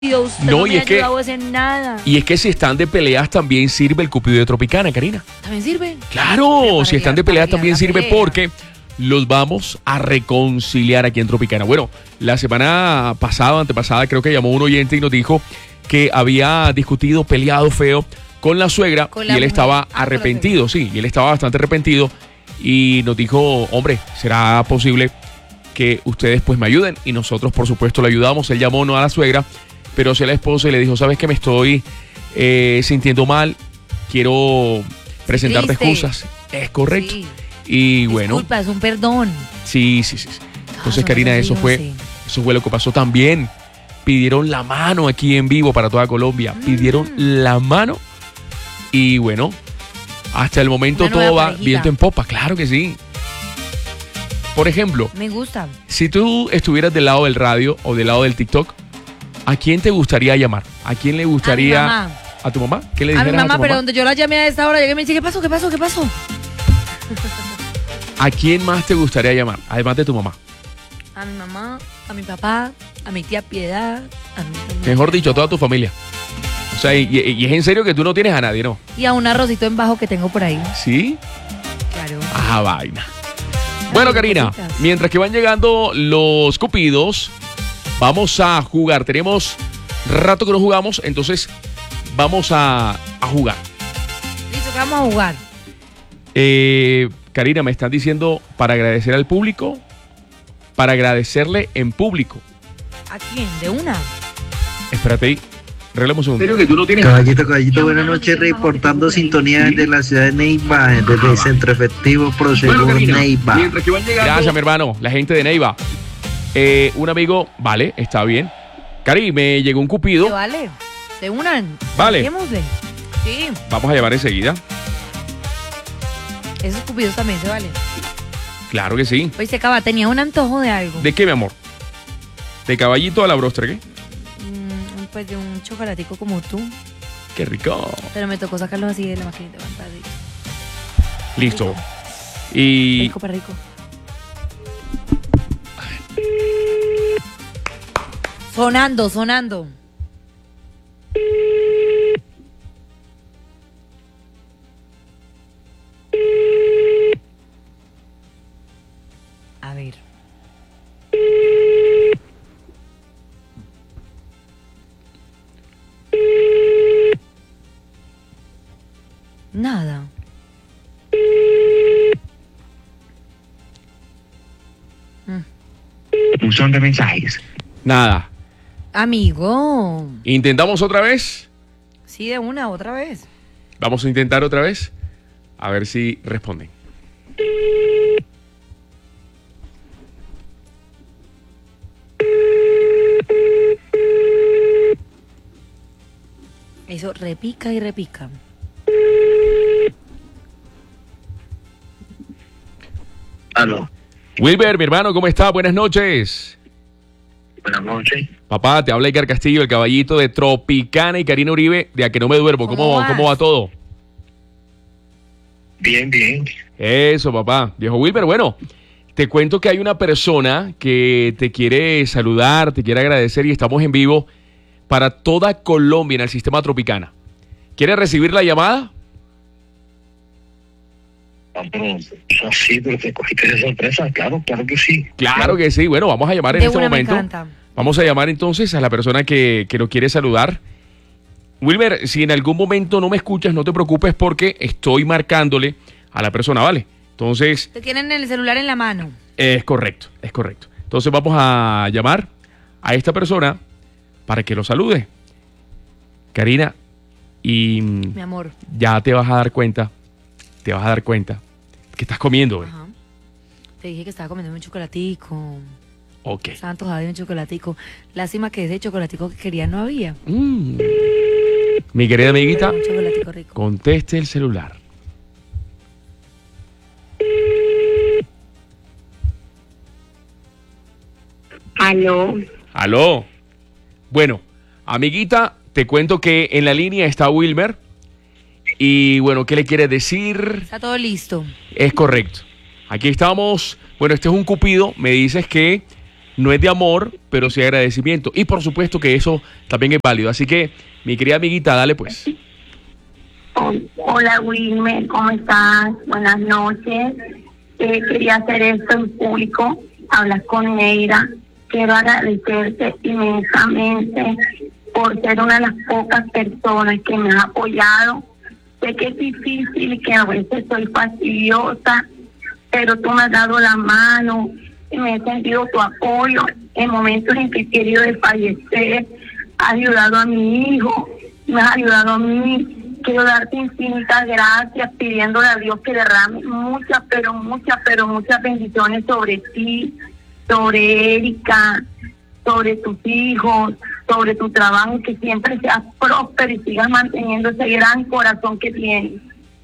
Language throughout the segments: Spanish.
Usted No, no y me ha es que- ayudado a hacer nada. Y es que si están de peleas también sirve el cupido de Tropicana, Karina. ¿También sirve? Claro, Pero si están de para peleas arreglar también la sirve pelea. porque los vamos a reconciliar aquí en Tropicana. Bueno, la semana pasada, antepasada, creo que llamó un oyente y nos dijo que había discutido, peleado feo con la suegra Con y la él mujer. estaba Ah, con la arrepentido, sí, y él estaba bastante arrepentido y nos dijo, hombre, ¿será posible que ustedes pues me ayuden? Y nosotros por supuesto le ayudamos. Él llamó no a la suegra, pero sí a la esposa y le dijo, ¿sabes que me estoy sintiendo mal? Quiero presentarte Triste. excusas. Es correcto. Sí. Y bueno, Disculpa, es un perdón. sí. Entonces, son Karina, los eso hijos, fue sí. lo que pasó también. Pidieron la mano aquí en vivo para toda Colombia. Pidieron la mano. Y bueno, hasta el momento Una nueva todo va parejita. viento en popa. Claro que sí. Por ejemplo, Me gusta. si tú estuvieras del lado del radio o del lado del TikTok, ¿a quién te gustaría llamar? ¿A quién le gustaría? A mi mamá. ¿A tu mamá? ¿Qué le A dijeras mi mamá, tu pero donde yo la llamé a esta hora, llegué y me dice, ¿qué pasó? ¿A quién más te gustaría llamar? Además de tu mamá. A mi mamá, a mi papá, a mi tía Piedad, a mi Mejor dicho, a toda tu familia. O sea, y es en serio que tú no tienes a nadie, ¿no? y a un arrocito en bajo que tengo por ahí. ¿Sí? Claro. Ah, vaina. Bueno, Ay, Karina, cositas. mientras que van llegando los cupidos, vamos a jugar. Tenemos rato que no jugamos, entonces vamos a jugar. Listo, que vamos a jugar. Karina, me están diciendo para agradecer al público, para agradecerle en público. ¿A quién? ¿De una? Espérate ahí, arreglemos un segundo. que tú no tienes. Caballito, buenas noches, reportando sintonía desde la ciudad de Neiva, desde Centro Efectivo Prosegur Neiva. Mientras que van llegando. Gracias, mi hermano, la gente de Neiva. Un amigo, vale, está bien. Cari, me llegó un cupido. ¿Te vale? ¿De una? Vale. Démosle. Sí, Vamos a llamar enseguida. esos cupidos también se valen. Claro que sí. Oye, se acaba, tenía un antojo de algo. ¿De qué, mi amor? ¿De caballito a la brostra, qué? Pues de un chocolatico como tú. Qué rico. Pero me tocó sacarlo así de la maquinita. Listo. Y Rico para rico. Sonando. A ver. Nada. Buzón de mensajes. nada. Amigo. ¿Intentamos otra vez? Sí, de una, otra vez. Vamos a intentar otra vez. A ver si responden. Eso repica y repica. Aló. Wilber, mi hermano, ¿cómo está? Buenas noches. Buenas noches. Papá, te habla Icar Castillo, el caballito de Tropicana y Karina Uribe, de A Que No Me Duermo. ¿Cómo vas? ¿Cómo va todo? Bien. Eso, papá. Viejo Wilber, bueno, te cuento que hay una persona que te quiere saludar, te quiere agradecer y estamos en vivo para toda Colombia en el sistema Tropicana. ¿Quieres recibir la llamada? Pero sí, pero te cogiste de sorpresa. Claro que sí. Claro que sí. Bueno, vamos a llamar en De este una me momento. encanta. Vamos a llamar entonces a la persona que lo quiere saludar. Wilber, si en algún momento no me escuchas, no te preocupes porque estoy marcándole a la persona, ¿vale? Entonces, Te tienen el celular en la mano. es correcto. Entonces vamos a llamar a esta persona para que lo salude. Karina, y Mi amor. ya te vas a dar cuenta que estás comiendo, güey. Ajá. Te dije que estaba comiendo un chocolatico. Ok. Estaba antojada de un chocolatico. Lástima que ese chocolatico que quería no había. Mi querida amiguita, Un chocolatico rico. conteste el celular. Aló. Bueno, amiguita, te cuento que en la línea está Wilmer. Y bueno, ¿qué le quiere decir? Está todo listo. Es correcto. Aquí estamos. Bueno, este es un cupido. Me dices que no es de amor, pero sí de agradecimiento. Y por supuesto que eso también es válido. Así que, mi querida amiguita, dale pues. Hola Wilmer, ¿cómo estás? Buenas noches. Quería hacer esto en público, hablar con Neira. Quiero agradecerte inmensamente por ser una de las pocas personas que me ha apoyado. Sé que es difícil y que a veces soy fastidiosa, pero tú me has dado la mano y me he sentido tu apoyo en momentos en que he querido desfallecer. Has ayudado a mi hijo, me has ayudado a mí. Quiero darte infinitas gracias, pidiéndole a Dios que derrame muchas, pero muchas bendiciones sobre ti, sobre Erika, sobre tus hijos, sobre tu trabajo, que siempre seas próspero y sigas manteniendo ese gran corazón que tienes.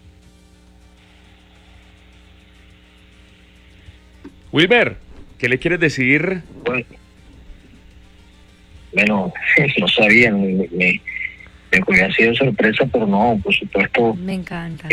Wilmer, ¿qué le quieres decir? Bueno, no sabía, me hubiera sido sorpresa, pero no, por supuesto. Me encanta.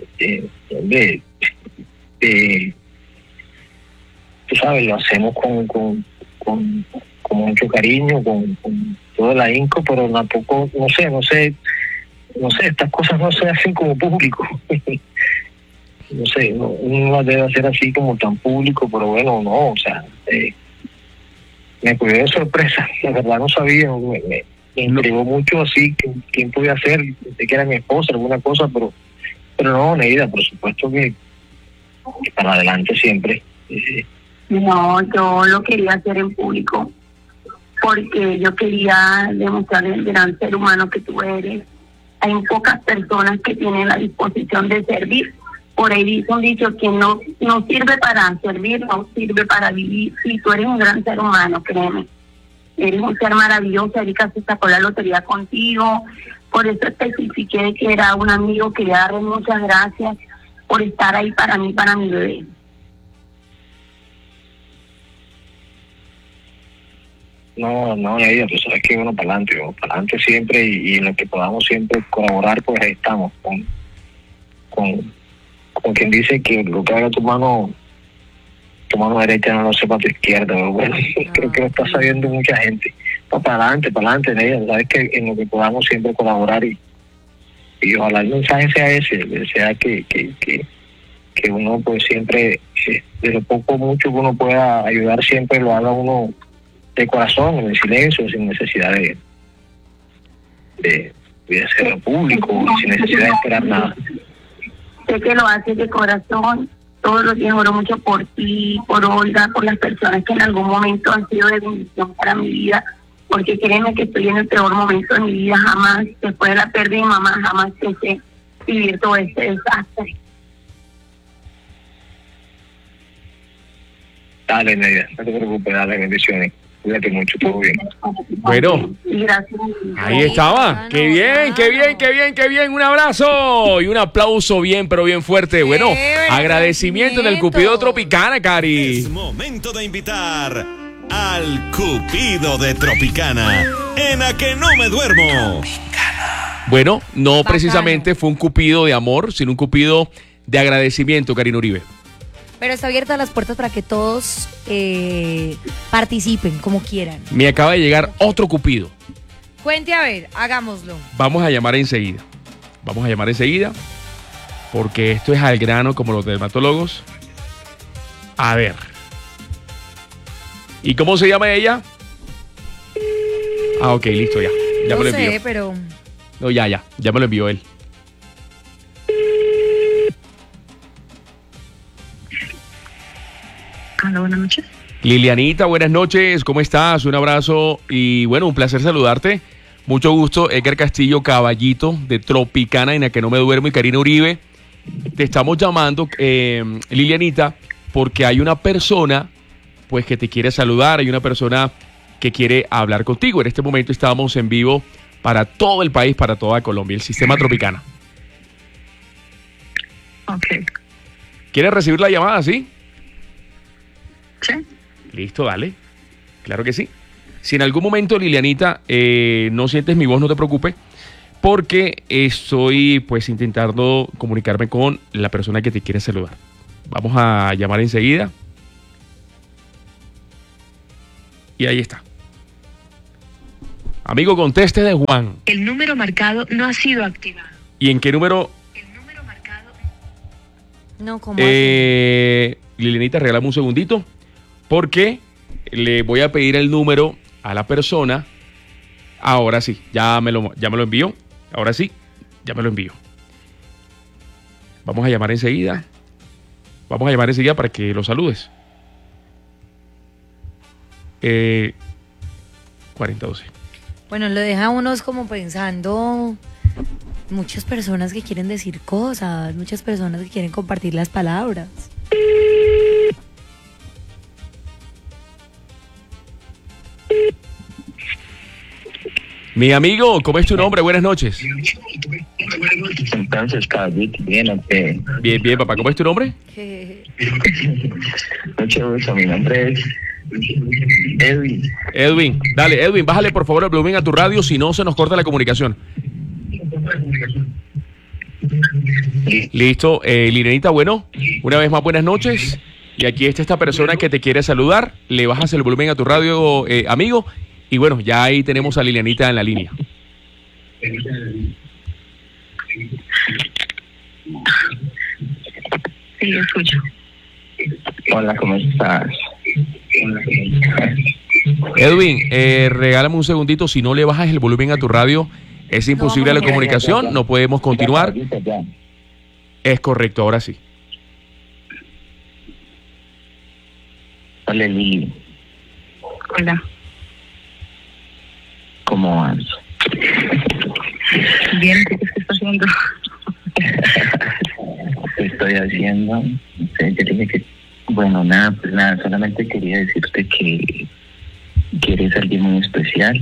Tú sabes, lo hacemos con mucho cariño, con todo el ahínco, pero tampoco, no sé, estas cosas no se hacen como público. No sé, uno las debe hacer así como tan público, pero bueno, no, o sea, me cogió de sorpresa, la verdad no sabía, me intrigó mucho así, quién podía ser, pensé que era mi esposa, alguna cosa, pero no, Neida, por supuesto que para adelante siempre. No, yo lo quería hacer en público porque yo quería demostrar el gran ser humano que tú eres. Hay pocas personas que tienen la disposición de servir. Por ahí dice un dicho que no sirve para servir, no sirve para vivir. Sí, tú eres un gran ser humano, créeme. Eres un ser maravilloso. Erika se sacó la lotería contigo. Por eso especifiqué que era un amigo. Quería darle muchas gracias por estar ahí para mí, para mi bebé. No, Neida, pues sabes que para adelante siempre y en lo que podamos siempre colaborar, pues ahí estamos, con quien dice que lo que haga tu mano derecha no lo sepa tu izquierda, pero bueno, creo que lo está sabiendo mucha gente. Para adelante, Neida, sabes que en lo que podamos siempre colaborar y ojalá el mensaje sea ese, sea que uno pues siempre, de lo poco mucho que uno pueda ayudar, siempre lo haga uno de corazón, en el silencio, sin necesidad de hacerlo público, sin necesidad de esperar nada. Sé que lo haces de corazón. Todos los días oro mucho por ti, por Olga, por las personas que en algún momento han sido de bendición para mi vida, porque créeme que estoy en el peor momento de mi vida. Jamás, después de la pérdida de mi mamá, jamás pensé vivir todo este desastre. Dale, Neida, no te preocupes, dale, bendiciones. Cuídate mucho, todo bien. Bueno, gracias. Ahí estaba. Qué bien. Un abrazo y un aplauso bien, pero bien fuerte. Bueno, agradecimiento en el Cupido Tropicana, Cari. Es momento de invitar al Cupido de Tropicana, en A Que No Me Duermo. Bueno, no Bacano. precisamente fue un cupido de amor, sino un cupido de agradecimiento, Karina Uribe. Pero está abierta las puertas para que todos participen como quieran. Me acaba de llegar otro cupido. Cuente a ver, hagámoslo. Vamos a llamar enseguida, porque esto es al grano como los dermatólogos. A ver. ¿Y cómo se llama ella? Ah, ok, listo, ya. Ya No me lo sé, envió. pero... No, ya me lo envió él. Hola, buenas noches. Lilianita, buenas noches, ¿cómo estás? Un abrazo y bueno, un placer saludarte. Mucho gusto, Edgar Castillo, caballito de Tropicana, en A Que No Me Duermo, y Karina Uribe. Te estamos llamando, Lilianita, porque hay una persona pues que te quiere saludar, hay una persona que quiere hablar contigo. En este momento estamos en vivo para todo el país, para toda Colombia, el sistema Tropicana. Ok. ¿Quieres recibir la llamada, sí? Sí. Listo, dale. Claro que sí. Si en algún momento, Lilianita, no sientes mi voz, no te preocupes, porque estoy pues intentando comunicarme con la persona que te quiere saludar. Vamos a llamar enseguida. Y ahí está. Amigo, conteste de Juan. El número marcado no ha sido activado. ¿Y en qué número? El número marcado. No, ¿cómo Lilianita, regálame un segundito, porque le voy a pedir el número a la persona. Ahora sí, ya me lo envió. Ahora sí, ya me lo envió. Vamos a llamar enseguida. Para que lo saludes. 4012. Bueno, lo deja unos como pensando, muchas personas que quieren decir cosas, muchas personas que quieren compartir las palabras. Mi amigo, ¿cómo es tu nombre? Buenas noches. Entonces, caballito, bien, ok. Bien, papá. ¿Cómo es tu nombre? Mucho gusto, mi nombre es Edwin. Edwin. Dale, Edwin, bájale por favor el volumen a tu radio, si no se nos corta la comunicación. Listo. Lilianita, bueno, una vez más buenas noches. Y aquí está esta persona que te quiere saludar. Le bajas el volumen a tu radio, amigo. Y bueno, ya ahí tenemos a Lilianita en la línea. Sí, lo escucho. Hola, ¿cómo estás? Edwin, regálame un segundito. Si no le bajas el volumen a tu radio, es imposible la comunicación. No podemos continuar. Es correcto, ahora sí. Hola, Lili. Hola. ¿Cómo vas? Bien, ¿qué estás haciendo? ¿Qué estoy haciendo? No sé, yo dije que... Bueno, nada, pues nada, solamente quería decirte que eres alguien muy especial,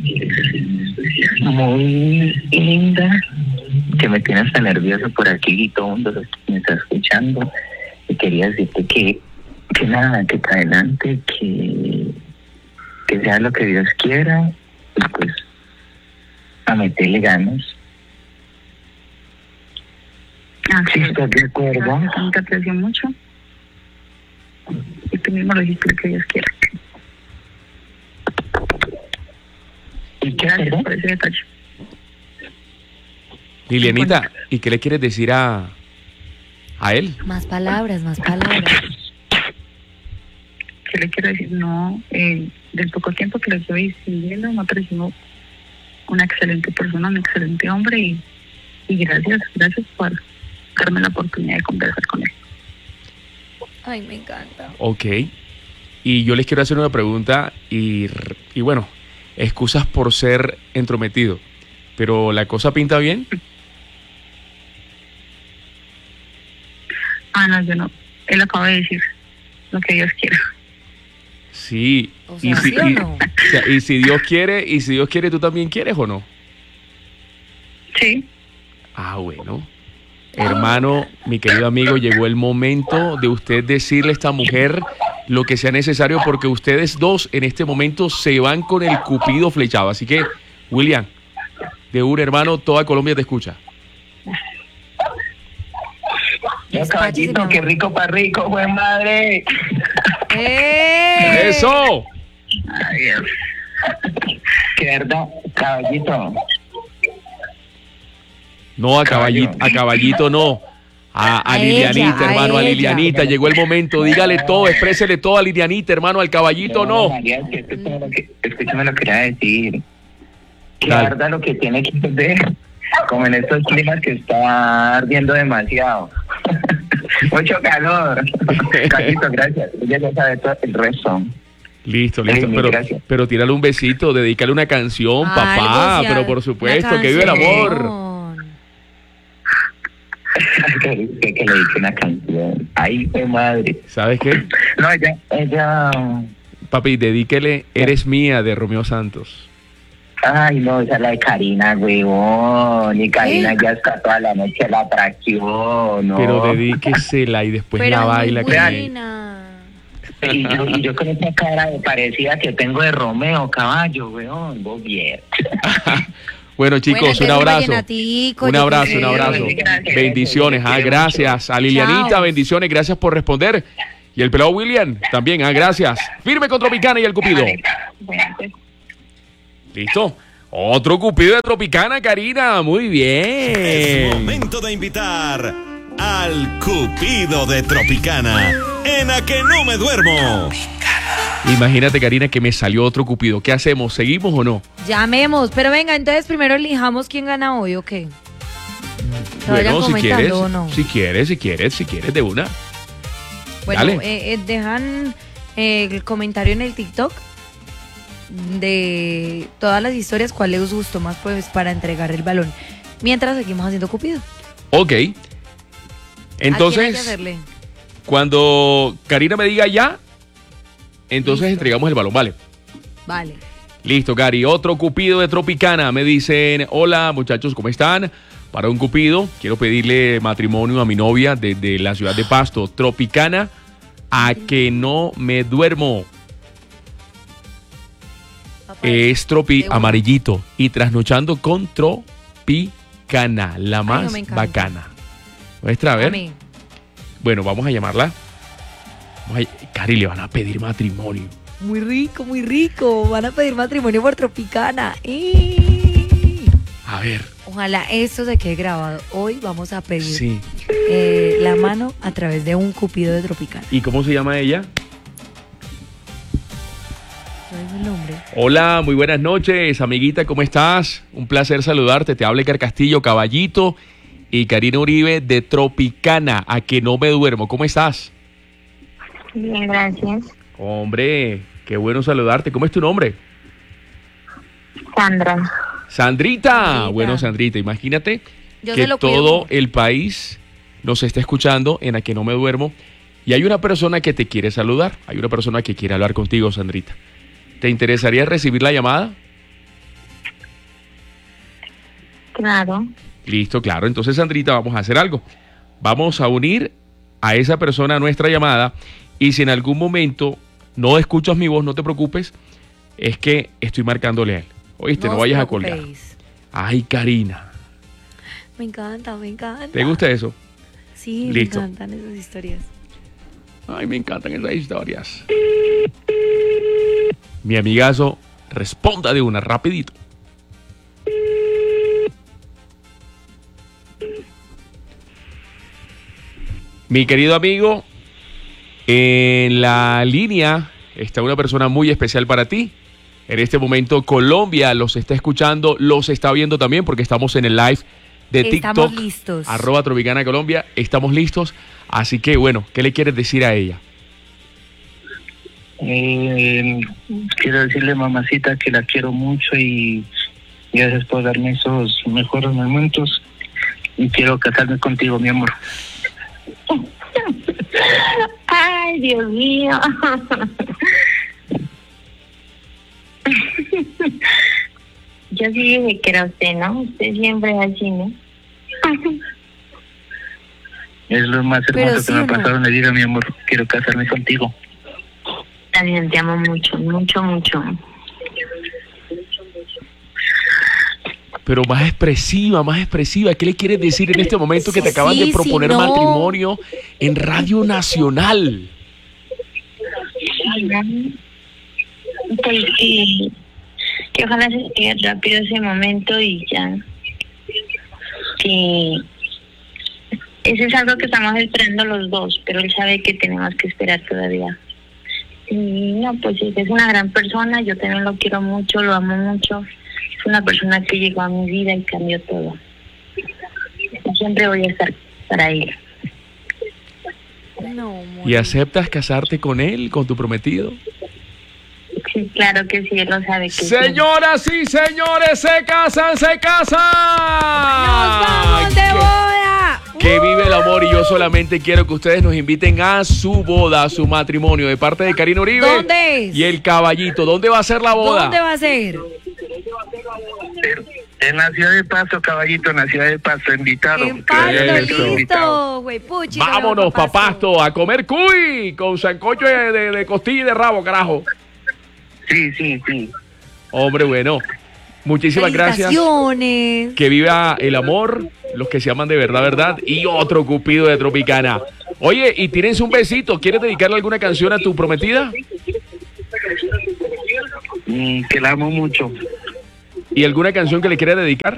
muy linda, que me tienes tan nervioso por aquí y todo el mundo me está escuchando. Y quería decirte que nada, que para adelante, que sea lo que Dios quiera, y pues a meterle ganas. ¿Sí estás de acuerdo? Te aprecio mucho. Y tú mismo lo dijiste, lo que Dios quiera. ¿Y qué? Gracias por ese detalle. Lilianita, ¿y qué le quieres decir a él? Más palabras. ¿Qué le quiero decir? No, del poco tiempo que lo estoy viviendo, me pareció una excelente persona, un excelente hombre y gracias por darme la oportunidad de conversar con él. Ay, me encanta. Ok. Y yo les quiero hacer una pregunta y bueno, excusas por ser entrometido, pero ¿la cosa pinta bien? No, yo no. Él acaba de decir lo que Dios quiera. Sí. O sea, ¿sí o no? Y si Dios quiere, ¿tú también quieres o no? Sí. Ah, bueno. Hermano, mi querido amigo, llegó el momento de usted decirle a esta mujer lo que sea necesario, porque ustedes dos en este momento se van con el cupido flechado. Así que, William, de un hermano, toda Colombia te escucha. No, caballito, qué rico para rico, buen madre. ¡Eso! Ay, Dios. Qué verdad, caballito. No, a caballito no. A Lilianita, hermano, a Lilianita. Llegó el momento, dígale todo, exprésele todo a Lilianita, hermano, al caballito no. María, escúchame lo que quería decir. Que Dale. arda lo que tiene que ver, como en estos climas que está ardiendo demasiado. Mucho calor. Caballito, gracias. Ella ya sabe todo el resto. Listo. Gracias. Pero tírale un besito, dedícale una canción, papá. Algo, Pero por supuesto, una que vive el amor. canción. Que le dije una canción. Ay, qué madre. ¿Sabes qué? No, ella... Papi, dedíquele Eres Mía de Romeo Santos. Ay, no, esa es la de Karina, huevón. Y Karina ya está toda la noche la atracción, ¿no? Pero dedíquesela y después Pero la muy baila con él. buena. Y yo con esa cara de parecida que tengo de Romeo, caballo, weón, vos bien. Bueno, chicos, Bueno, un entonces, abrazo. vallenatico, Un yo abrazo, qué un sé. abrazo. Gracias. Bendiciones, Te quiero gracias. A Lilianita, Chao. bendiciones, gracias por responder. Y el pelado William también, gracias. Firme con Tropicana y el Cupido. Bueno, pues. ¿Listo? Otro Cupido de Tropicana, Karina. Muy bien. Es momento de invitar al Cupido de Tropicana en A Que No Me Duermo. Imagínate, Karina, que me salió otro Cupido. ¿Qué hacemos? ¿Seguimos o no? Llamemos, pero venga, entonces primero elijamos quién gana hoy, ¿o qué? ¿Se vayan Bueno, si comentando quieres, o no? si quieres, de una. Bueno, Dale. dejan el comentario en el TikTok de todas las historias, cuál les gustó más pues para entregar el balón. Mientras seguimos haciendo Cupido. Ok. ¿A quién hay que Entonces, hacerle? cuando Karina me diga ya, entonces Listo. entregamos el balón, ¿vale? Vale. Listo, Cari. Otro Cupido de Tropicana. Me dicen, hola muchachos, ¿cómo están? Para un Cupido, quiero pedirle matrimonio a mi novia desde la ciudad de Pasto. Tropicana, A Que No Me Duermo. Papá, Es de una. amarillito y trasnochando con Tropicana, la más no, me encanta. bacana. Muestra, a ver. mí. Bueno, vamos a llamarla. Cari, le van a pedir matrimonio. Muy rico. Van a pedir matrimonio por Tropicana. A ver, Ojalá esto se quede grabado. Hoy vamos a pedir sí. la mano a través de un Cupido de Tropicana. ¿Y cómo se llama ella? ¿Cuál es el nombre? Hola, muy buenas noches, amiguita, ¿cómo estás? Un placer saludarte. Te habla Iker Castillo, Caballito y Karina Uribe de Tropicana, A Que No Me Duermo. ¿Cómo estás? Bien, gracias. Hombre, qué bueno saludarte. ¿Cómo es tu nombre? Sandra. Sandrita. Sandrita. Bueno, Sandrita, imagínate Yo que se lo cuido. todo el país nos está escuchando en A Que No Me Duermo y hay una persona que te quiere saludar. Hay una persona que quiere hablar contigo, Sandrita. ¿Te interesaría recibir la llamada? Claro. Listo, claro. Entonces, Sandrita, vamos a hacer algo. Vamos a unir a esa persona a nuestra llamada y si en algún momento no escuchas mi voz, no te preocupes, es que estoy marcándole a él. Oíste, no os vayas a colgar. preocupéis. Ay, Karina. Me encanta. ¿Te gusta eso? Sí, Listo. me encantan esas historias. Ay, me encantan esas historias. Mi amigazo, responda de una, rapidito. Mi querido amigo, en la línea está una persona muy especial para ti. En este momento Colombia los está escuchando, los está viendo también porque estamos en el live de Estamos TikTok. listos. @Tropicana Colombia, estamos listos. Así que bueno, ¿qué le quieres decir a ella? Quiero decirle, mamacita, que la quiero mucho y gracias por darme esos mejores momentos y quiero casarme contigo, mi amor. Ay, Dios mío. Yo sí dije que era usted, ¿no? Usted siempre es así, ¿no? Es lo más Pero hermoso sí que me o ha no. pasado en la vida, mi amor. Quiero casarme contigo. También te amo mucho, mucho. Pero más expresiva. ¿Qué le quieres decir en este momento que te acaban de Sí, proponer sí, no. matrimonio en Radio Nacional? Pues que ojalá se llegue rápido ese momento y ya. Que eso es algo que estamos esperando los dos, pero él sabe que tenemos que esperar todavía. Y no, pues es una gran persona, yo también lo quiero mucho, lo amo mucho. Es una persona que llegó a mi vida y cambió todo. Yo siempre voy a estar para él. No, ¿Y aceptas casarte con él, con tu prometido? Sí, claro que sí, él lo sabe que sí. Señoras y señores, se casan. ¡Nos vamos de boda! Que vive el amor y yo solamente quiero que ustedes nos inviten a su boda, a su matrimonio, de parte de Karina Uribe. ¿Dónde es? Y el Caballito. ¿Dónde va a ser la boda? ¿Dónde va a ser? En la ciudad de Pasto, Caballito, en la ciudad de Pasto, invitado. En Pasto, Eso. listo, güey, puchi. Vámonos, papasto, a comer cuy con sancocho de costilla y de rabo, carajo. Sí. Hombre, bueno, muchísimas gracias. Felicitaciones. Que viva el amor, los que se aman de verdad, verdad. Y otro Cupido de Tropicana. Oye, y tírense un besito. ¿Quieres dedicarle alguna canción a tu prometida? Que la amo mucho. ¿Y alguna canción que le quieras dedicar?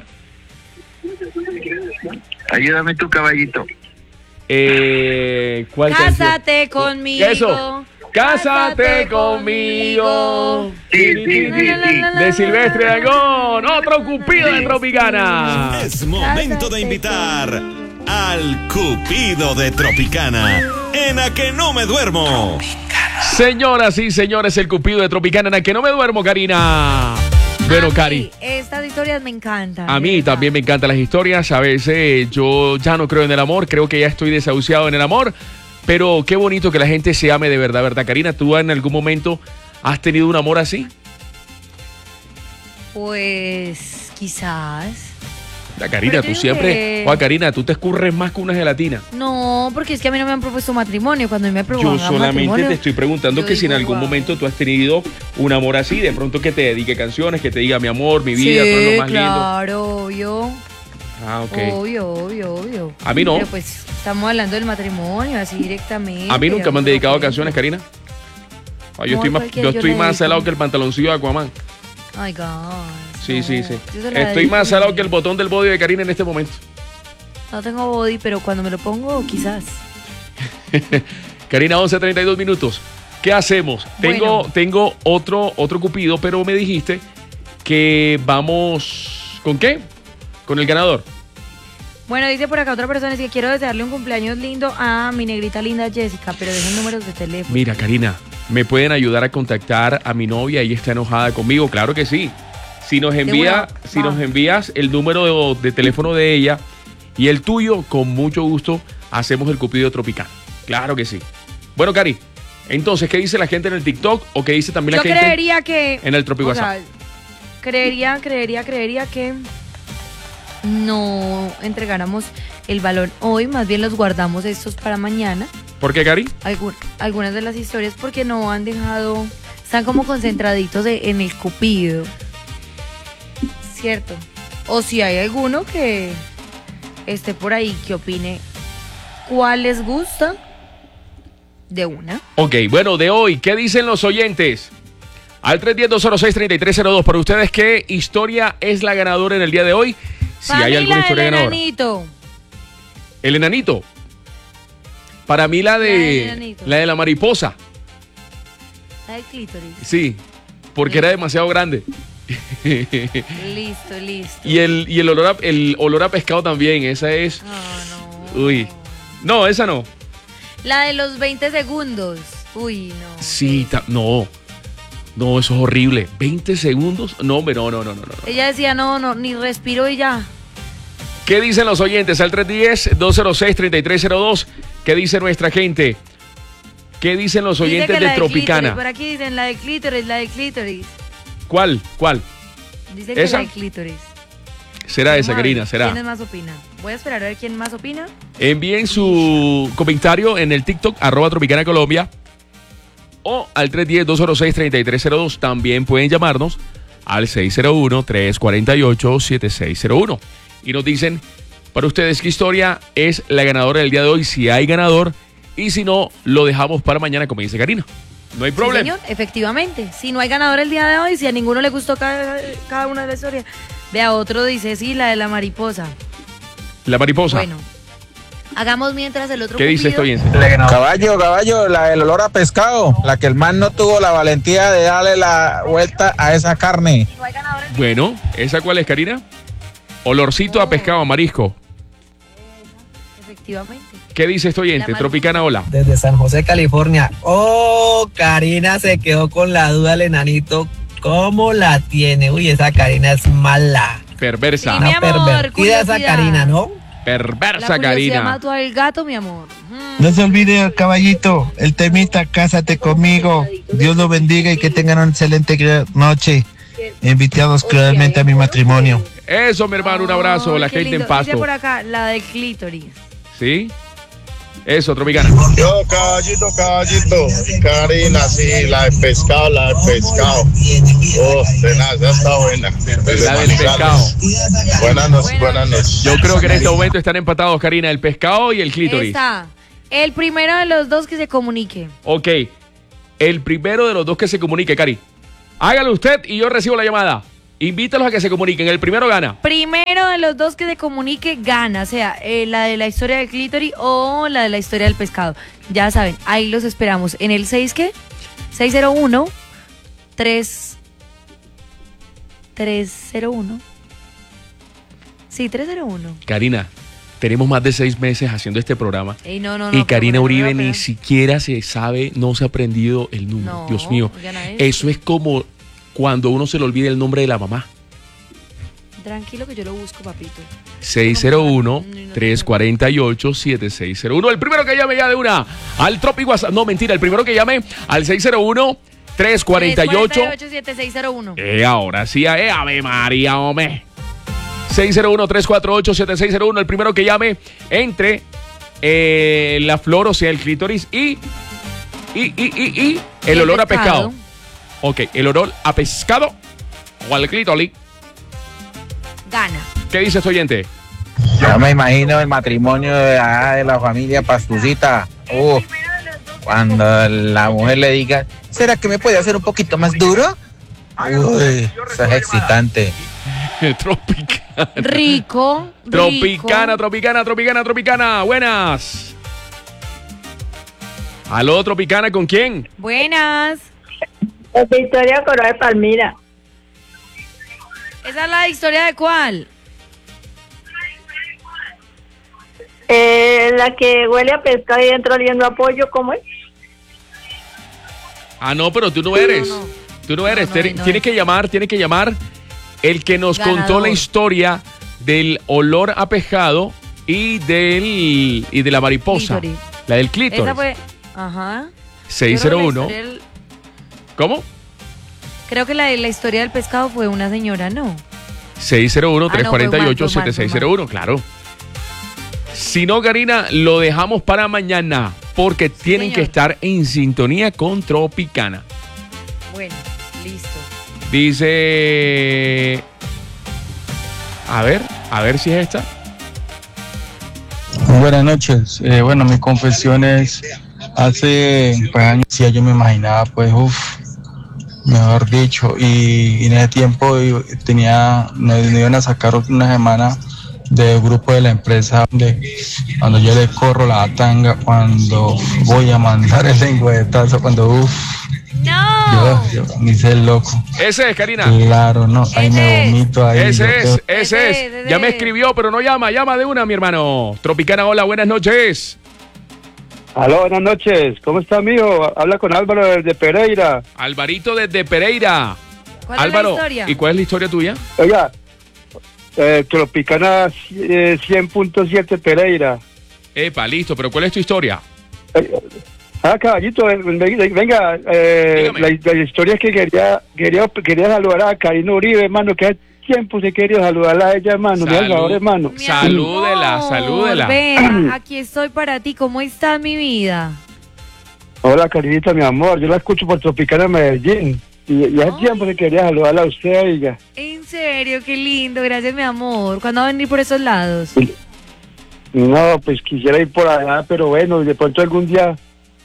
Ayúdame tu caballito. ¿Cuál Cásate canción? conmigo. Eso. Cásate conmigo. Sí. De Silvestre Dangond. Otro Cupido de Tropicana. Es momento de invitar al Cupido de Tropicana en A Que No Me Duermo. Señoras y señores, el Cupido de Tropicana en A Que No Me Duermo, Karina. Bueno, Cari. Estas historias me encantan. A mí también me encantan las historias. A veces yo ya no creo en el amor. Creo que ya estoy desahuciado en el amor. Pero qué bonito que la gente se ame de verdad, ¿verdad, Karina? ¿Tú en algún momento has tenido un amor así? Pues quizás. La Karina, Pero tú yo digo siempre... que- Juan, Karina, tú te escurres más que una gelatina. No, porque es que a mí no me han propuesto matrimonio. Cuando me propongan Yo solamente matrimonio, te estoy preguntando yo que si en digo, algún wow. momento tú has tenido un amor así, de pronto que te dedique canciones, que te diga mi amor, mi vida, tú eres Sí, lo más lindo. claro, obvio. Ah, ok. Obvio. A mí no. Pero pues estamos hablando del matrimonio, así directamente. A mí nunca me han amor, dedicado ok. canciones, Karina. Ay, yo Amor, estoy más, cualquiera, yo yo estoy le más dedico. salado que el pantaloncillo de Aquaman. Ay, God. Sí, no, sí. yo se la Estoy dedico más a salado mí. que el botón del body de Karina en este momento. No tengo body, pero cuando me lo pongo, quizás. Karina, 11:32 minutos. ¿Qué hacemos? Bueno. Tengo otro Cupido, pero me dijiste que vamos... ¿Con qué? Con el ganador. Bueno, dice por acá otra persona, es que quiero desearle un cumpleaños lindo a mi negrita linda Jessica, pero dejen números de teléfono. Mira, Karina, ¿me pueden ayudar a contactar a mi novia? Ella está enojada conmigo. Claro que sí. Si nos envías el número de teléfono de ella y el tuyo, con mucho gusto hacemos el Cupido Tropicano. Claro que sí. Bueno, Cari, entonces, ¿qué dice la gente en el TikTok o qué dice también la Yo gente creería que... en el Tropi o WhatsApp? sea, creería que no entregáramos el balón hoy, más bien los guardamos estos para mañana. ¿Por qué, Cari? Algunas de las historias porque no han dejado, están como concentraditos en el Cupido, ¿cierto? O si hay alguno que esté por ahí que opine cuál les gusta de una. Ok, bueno, de hoy, ¿qué dicen los oyentes? Al 310-206-3302, para ustedes, ¿qué historia es la ganadora en el día de hoy? Si hay Para mí alguna la historia del ganadora. enanito. El enanito. Para mí del enanito. la de la mariposa. La del clítoris. Sí, porque era demasiado grande. Listo. Y el olor a pescado también, esa es... No. Uy. No, esa no. La de los 20 segundos. Uy, no. Sí, no. No, eso es horrible. 20 segundos. No, hombre, no. Ella decía, no, ni respiro y ya. ¿Qué dicen los oyentes? Al 310-206-3302. ¿Qué dice nuestra gente? ¿Qué dicen los Dice oyentes que la de Tropicana? Por aquí dicen la de clítoris. ¿Cuál? Dice que ¿Esa? la de clítoris. Será Vamos esa, a ver Karina, será. ¿Quién más opina? Voy a esperar a ver quién más opina. Envíen su comentario en el TikTok, @Tropicana Colombia, o al 310-206-3302. También pueden llamarnos al 601-348-7601. Y nos dicen, para ustedes, ¿qué historia es la ganadora del día de hoy? Si hay ganador, y si no, lo dejamos para mañana, como dice Karina. No hay Sí, problema. señor, efectivamente. Si no hay ganador el día de hoy, si a ninguno le gustó cada una de las historias, vea, otro dice, sí, la de la mariposa. La mariposa. Bueno, hagamos mientras el otro ¿Qué dice esto Cupido. bien? Caballo, la del olor a pescado, la que el man no tuvo la valentía de darle la vuelta a esa carne. Si no hay ganador el Bueno, ¿esa cuál es, Karina? Olorcito a pescado, a marisco. efectivamente. ¿Qué dice esto oyente? La Tropicana, hola. Desde San José, California. Oh, Karina se quedó con la duda del enanito. ¿Cómo la tiene? Uy, esa Karina es mala. Perversa. Sí, mi Una amor, pervertida esa curiosidad. Karina, ¿no? La Perversa, curiosidad Karina. mató al gato, mi amor. No se olvide, caballito, el temita Cásate conmigo. Dios lo bendiga y que tengan una excelente noche. Invitados claramente a mi matrimonio. Eso, mi hermano, un abrazo. Ay, La qué gente lindo. en Pasto. Dice por acá, la del clítoris. ¿Sí? Eso, Tropicana. Yo, caballito, Karina, sí, la de pescado. Oh, tenaz, ya está buena. La del pescado. Buenas noches. Yo creo que en este momento están empatados, Karina, el pescado y el clítoris. Esta. El primero de los dos que se comunique. Ok. El primero de los dos que se comunique, Cari. Hágalo usted y yo recibo la llamada. Invítalos a que se comuniquen. El primero gana. Primero de los dos que se comunique gana, sea la de la historia del clítoris o la de la historia del pescado. Ya saben, ahí los esperamos. En el 6, ¿qué? 601 301. Sí, 301. Karina, tenemos más de 6 meses haciendo este programa. Ey, no, y Karina bueno, Uribe pero... ni siquiera se sabe, no se ha aprendido el número. No, Dios mío. gana Eso es como cuando uno se le olvida el nombre de la mamá. Tranquilo que yo lo busco, papito. 601-348-7601. El primero que llame ya de una al Tropic WhatsApp. No, mentira, el primero que llame al 601-348-7601. Ahora sí, Ave María, hombre. 601-348-7601. El primero que llame entre la flor, o sea, el clítoris y el olor a pescado. Ok, el olor a pescado o al clítoris. Gana. ¿Qué dice este oyente? Yo me imagino el matrimonio de la familia Pastucita. Cuando la mujer le diga, ¿será que me puede hacer un poquito más duro? Uy, eso es excitante. Tropicana. Rico. Tropicana. Buenas. Aló, Tropicana, ¿con quién? Buenas. Victoria Coro de Palmira. ¿Esa es la historia de cuál? La que huele a pescado y entra oliendo a pollo, ¿cómo es? Ah, no, pero tú no eres. Tú no eres. Tienes que llamar el que nos contó la historia del olor a pescado y de la mariposa. Clítoris. La del clítoris. Esa fue, ajá. 601. ¿Cómo? Creo que la historia del pescado fue una señora, ¿no? 601-348-7601, claro. Si no, Karina, lo dejamos para mañana porque tienen que estar en sintonía con Tropicana. Bueno, listo. Dice... A ver si es esta. Buenas noches. Bueno, mi confesión es, hace años ya yo me imaginaba, pues, mejor dicho, y en ese tiempo me iban a sacar una semana del grupo de la empresa, cuando yo le corro la tanga, cuando voy a mandar el lengüetazo, cuando yo ni sé el loco. Ese es, Karina. Claro, no, ahí me vomito ahí. Ese es. Ya me escribió, pero no llama de una, mi hermano. Tropicana, hola, buenas noches. Aló, buenas noches. ¿Cómo está, amigo? Habla con Álvaro desde Pereira. Alvarito desde Pereira. ¿Cuál Álvaro, es la historia? ¿Y cuál es la historia tuya? Oiga, Tropicana 100.7 Pereira. Epa, listo, pero ¿cuál es tu historia? Caballito, venga, la historia es que quería saludar a Karina Uribe, hermano, que hace tiempo se quería saludarla a ella, hermano. Hermano. Salúdela. Ven, aquí estoy para ti. ¿Cómo estás, mi vida? Hola, Karinita, mi amor. Yo la escucho por Tropicana Medellín. Y hace tiempo se quería saludarla a usted, oiga. En serio, qué lindo. Gracias, mi amor. ¿Cuándo va a venir por esos lados? No, pues quisiera ir por allá, pero bueno, de pronto algún día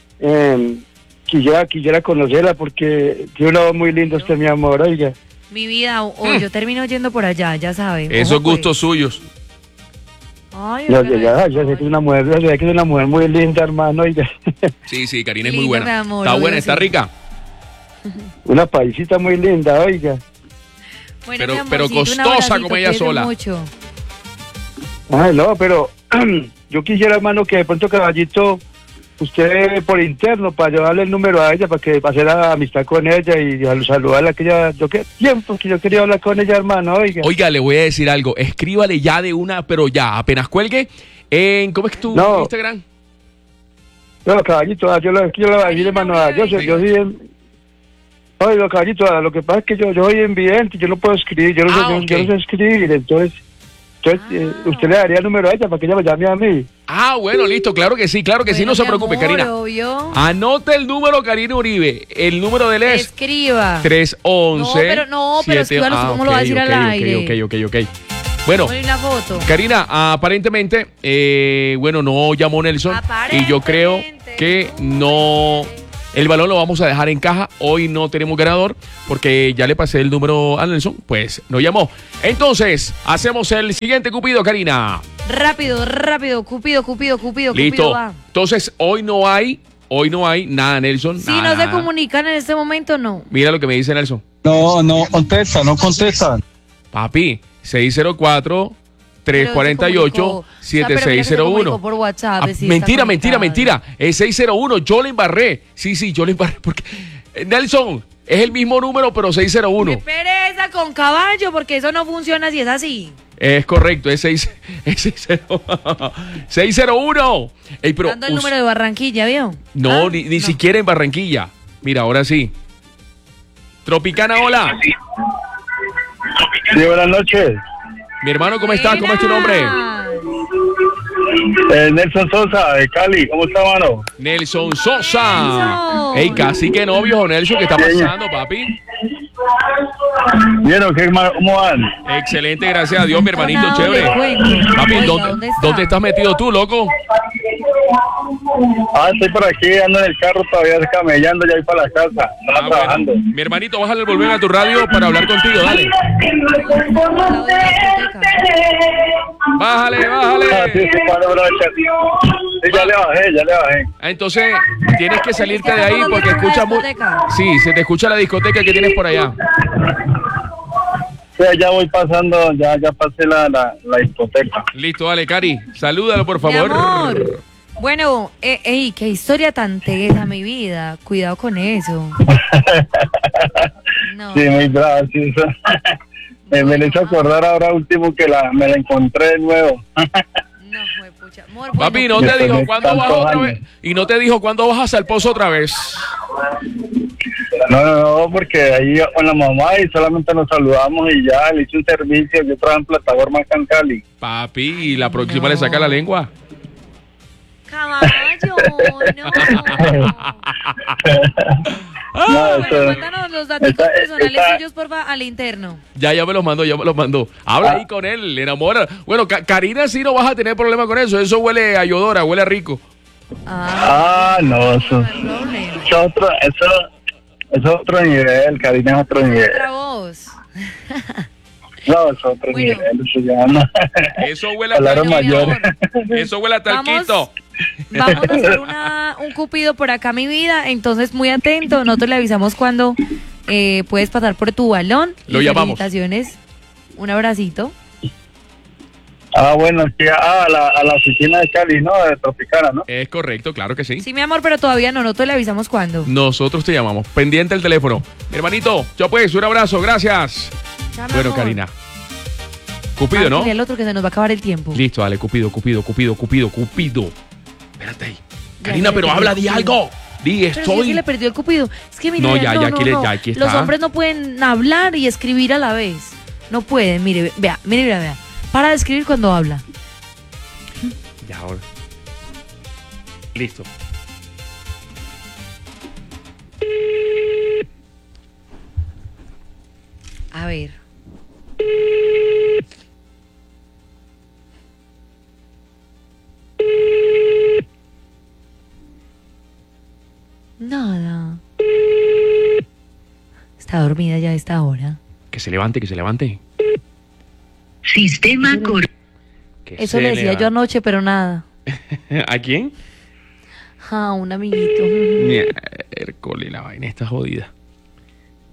quisiera conocerla porque tiene una voz muy linda usted, mi amor, oiga. Mi vida, yo termino yendo por allá, ya sabes. Esos gustos suyos. Ay, ya sé que es una mujer, muy linda, hermano, oiga. Sí, Karina es Lindo, muy buena. mi amor, está buena, sí. está rica. Una paisita muy linda, oiga. Bueno, pero costosa como ella sola. Mucho. Ay, no, pero yo quisiera, hermano, que de pronto, Caballito, usted por interno, para llevarle el número a ella, para hacer la amistad con ella y saludarla, que tiempo que yo quería hablar con ella, hermano, oiga. Oiga, le voy a decir algo, escríbale ya de una, pero ya, apenas cuelgue, ¿cómo es tu Instagram? No, Caballito, yo le voy a decir, hermano, yo soy oiga, Caballito, lo que pasa es que yo soy invidente, yo no puedo escribir, yo no sé escribir, entonces usted le daría el número a ella para que ella me llame a mí. Bueno, listo, claro que sí, no se preocupe, amor, Karina. Obvio. Anote el número, Karina Uribe. El número de él es Escriba. 311. No, pero escríbalo, ¿cómo lo va a decir al aire? Ok. Bueno, Ponle una foto. Karina, aparentemente, bueno, no llamó Nelson y yo creo que no, el balón lo vamos a dejar en caja. Hoy no tenemos ganador porque ya le pasé el número a Nelson, pues no llamó. Entonces, hacemos el siguiente Cupido, Karina. Rápido, Cupido, Listo. va. Entonces, hoy no hay nada, Nelson. Si nada. no se comunican en este momento, no. Mira lo que me dice Nelson. No contestan. Papi, 604-348-7601. Por WhatsApp. Mentira. Es 601. Yo le embarré. Sí, yo le embarré. Porque Nelson, es el mismo número, pero 601. ¡Qué pereza con caballo! Porque eso no funciona si es así. Es correcto, es 601. Ey, pero Dando el número de Barranquilla, ¿vio? No, ni siquiera en Barranquilla. Mira, ahora sí. Tropicana, hola. Sí, buenas noches. Mi hermano, ¿cómo estás? ¿Cómo es tu nombre? Nelson Sosa, de Cali. ¿Cómo está, mano? Nelson Sosa. Ey, casi que novio, Nelson. ¿Qué está pasando, papi? ¿Vieron? ¿Cómo van? Excelente, gracias a Dios, mi hermanito, chévere. Papi, ¿dónde estás metido tú, loco? Estoy por aquí, ando en el carro todavía camellando, ya voy para la casa. Estaba trabajando. Bueno. Mi hermanito, bájale el volumen a tu radio para hablar contigo, dale. Bájale. Sí, ya le bajé. Entonces, tienes que salirte de ahí porque escuchas Sí, se te escucha la discoteca que tienes por allá. Sí, ya voy pasando, ya pasé la discoteca. Listo, dale, Cari. Salúdalo, por favor. Mi amor. Bueno, qué historia tan tesa, mi vida. Cuidado con eso. No. Sí, muy bravo, sí, eso. Me hizo acordar ahora último que me la encontré de nuevo. Amor, papi, ¿no te dijo cuándo vas otra vez? ¿Y no te dijo cuándo vas al pozo otra vez? No, porque ahí con la mamá y solamente nos saludamos y ya, le hice un servicio. Yo trabajo en plataforma acá en Cali. Papi, ¿y la próxima le saca la lengua? Caballo, cuéntanos los datos personales suyos, porfa, al interno. Ya me los mandó. Habla ahí con él, le enamora. Bueno, Karina sí no vas a tener problema con eso. Eso huele a Yodora, huele a rico. No, eso es otro nivel, Karina es otro nivel. Otra voz. No, es otro nivel, eso ya no. Eso huele a mayor. Eso huele a talquito. Vamos a hacer un cupido por acá, mi vida. Entonces, muy atento. Nosotros le avisamos cuando puedes pasar por tu balón. Lo llamamos. Felicitaciones. Un abracito. Bueno, sí, a la oficina de Cali, ¿no? De Tropicana, ¿no? Es correcto, claro que sí. Sí, mi amor, pero todavía no. Nosotros le avisamos cuándo. Nosotros te llamamos. Pendiente el teléfono. Hermanito, ya pues, un abrazo. Gracias. Ya, bueno, amor. Karina. Cupido, ¿no? Y el otro que se nos va a acabar el tiempo. Listo, dale, Cupido. Espérate ahí. Karina, pero habla, di algo. Pero si es que le perdió el cupido. Es que mire, ya aquí está. Los hombres no pueden hablar y escribir a la vez. No pueden, mire, vea. Para de escribir cuando habla. Ya, ahora. Listo. A ver. Nada. Está dormida ya a esta hora. Que se levante. Sistema Eso le decía yo anoche, pero nada. ¿A quién? A un amiguito. Hércole, la vaina está jodida.